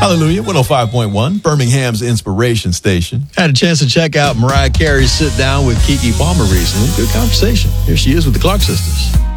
Hallelujah, 105.1, Birmingham's inspiration station. Had a chance to check out Mariah Carey's sit down with Keke Palmer recently. Good conversation. Here she is with the Clark sisters.